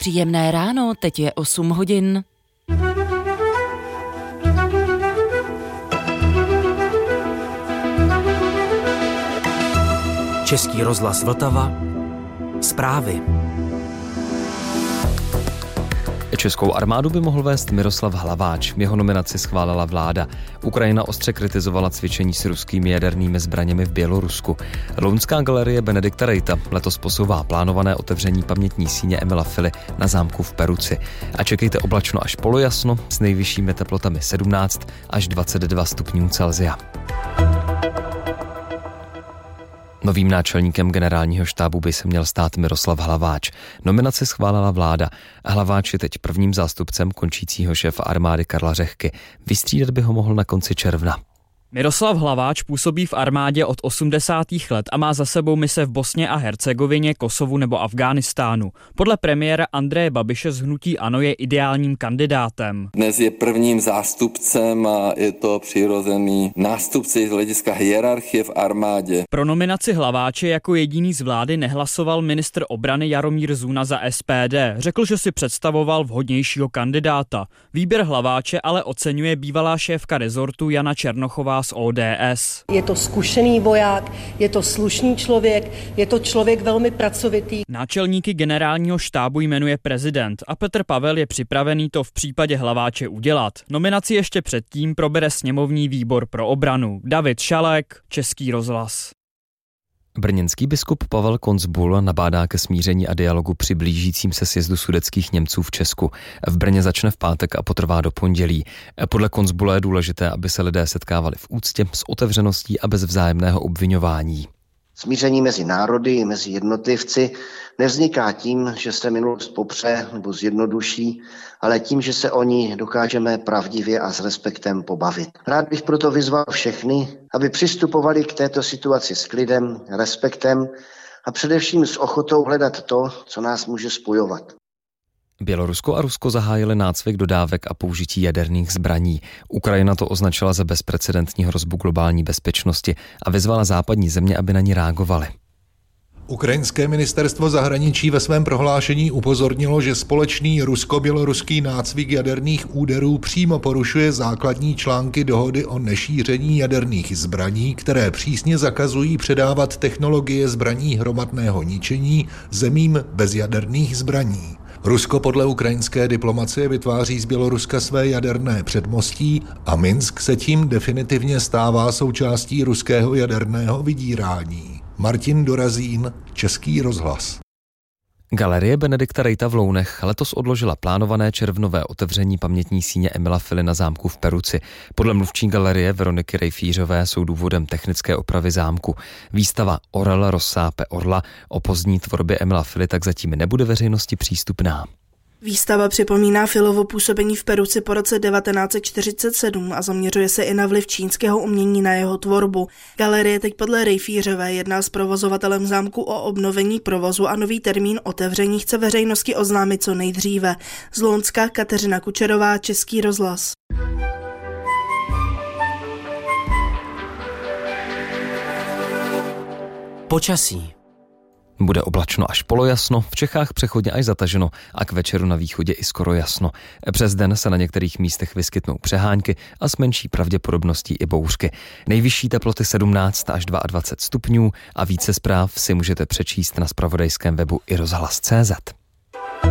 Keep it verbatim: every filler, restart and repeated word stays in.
Příjemné ráno, teď je osm hodin. Český rozhlas Vltava. Zprávy. Českou armádu by mohl vést Miroslav Hlaváč. Jeho nominaci schválila vláda. Ukrajina ostře kritizovala cvičení s ruskými jadernými zbraněmi v Bělorusku. Lounská galerie Benedikta Rejta letos posouvá plánované otevření pamětní síně Emila Fily na zámku v Peruci. A čekejte oblačno až polojasno s nejvyššími teplotami sedmnáct až dvacet dva stupňů Celsia. Novým náčelníkem generálního štábu by se měl stát Miroslav Hlaváč. Nominaci schválila vláda. Hlaváč je teď prvním zástupcem končícího šéfa armády Karla Řehky. Vystřídat by ho mohl na konci června. Miroslav Hlaváč působí v armádě od osmdesátých let a má za sebou mise v Bosně a Hercegovině, Kosovu nebo Afghánistánu. Podle premiéra Andreje Babiše z hnutí ANO je ideálním kandidátem. Dnes je prvním zástupcem a je to přirozený nástupce z hlediska hierarchie v armádě. Pro nominaci Hlaváče jako jediný z vlády nehlasoval ministr obrany Jaromír Zuna za S P D. Řekl, že si představoval vhodnějšího kandidáta. Výběr Hlaváče ale oceňuje bývalá šéfka rezortu Jana Černochová z O D S. Je to zkušený voják, je to slušný člověk, je to člověk velmi pracovitý. Náčelníky generálního štábu jmenuje prezident a Petr Pavel je připravený to v případě Hlaváče udělat. Nominaci ještě předtím probere sněmovní výbor pro obranu. David Šalek, Český rozhlas. Brněnský biskup Pavel Koncbul nabádá ke smíření a dialogu při blížícím se sjezdu sudetských Němců v Česku. V Brně začne v pátek a potrvá do pondělí. Podle Koncbula je důležité, aby se lidé setkávali v úctě, s otevřeností a bez vzájemného obviňování. Smíření mezi národy, mezi jednotlivci nevzniká tím, že se minulost popře nebo zjednoduší, ale tím, že se o ní dokážeme pravdivě a s respektem pobavit. Rád bych proto vyzval všechny, aby přistupovali k této situaci s klidem, respektem a především s ochotou hledat to, co nás může spojovat. Bělorusko a Rusko zahájily nácvik dodávek a použití jaderných zbraní. Ukrajina to označila za bezprecedentní hrozbu globální bezpečnosti a vyzvala západní země, aby na ní reagovaly. Ukrajinské ministerstvo zahraničí ve svém prohlášení upozornilo, že společný rusko-běloruský nácvik jaderných úderů přímo porušuje základní články dohody o nešíření jaderných zbraní, které přísně zakazují předávat technologie zbraní hromadného ničení zemím bez jaderných zbraní. Rusko podle ukrajinské diplomacie vytváří z Běloruska své jaderné předmostí a Minsk se tím definitivně stává součástí ruského jaderného vydírání. Martin Dorazín, Český rozhlas. Galerie Benedikta Rejta v Lounech letos odložila plánované červnové otevření pamětní síně Emila Fily na zámku v Peruci. Podle mluvčí galerie Veroniky Rejfířové jsou důvodem technické opravy zámku. Výstava Orel rozsápe orla o pozdní tvorbě Emila Fily tak zatím nebude veřejnosti přístupná. Výstava připomíná Filovo působení v Peruci po roce devatenáct set čtyřicet sedm a zaměřuje se i na vliv čínského umění na jeho tvorbu. Galerie teď podle Rejfířové jedná s provozovatelem zámku o obnovení provozu a nový termín otevření chce veřejnosti oznámit co nejdříve. Z Lounska Kateřina Kučerová, Český rozhlas. Počasí. Bude oblačno až polojasno, v Čechách přechodně až zataženo a k večeru na východě i skoro jasno. Přes den se na některých místech vyskytnou přehánky a s menší pravděpodobností i bouřky. Nejvyšší teploty sedmnáct až dvacet dva stupňů a více zpráv si můžete přečíst na zpravodajském webu i rozhlas tečka cé zet.